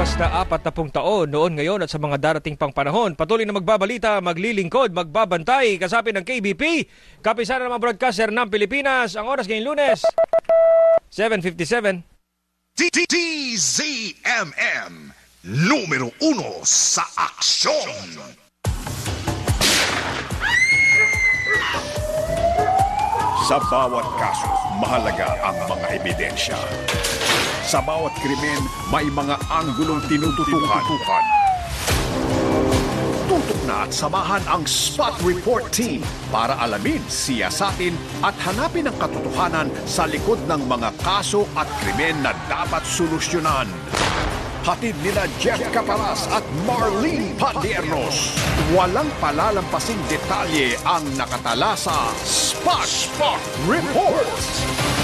Nakalipas na 40 taon noon, ngayon at sa mga darating pang panahon, patuloy na magbabalita, maglilingkod, magbabantay, kasapin ng KBP, kapisanan ng mga broadcaster ng Pilipinas. Ang oras ngayong Lunes, 7:57. DZMM, numero 1 sa aksyon. Sa bawat kaso, mahalaga ang mga ebidensya. Sa bawat krimen, may mga anggulong tinututukan. Tutok na at samahan ang Spot Report Team para alamin, siyasatin at hanapin ang katotohanan sa likod ng mga kaso at krimen na dapat solusyonan. Hatid nila Jeff Caparas at Marlene Padiernos. Walang palalampasing detalye ang nakatala sa Spot Report.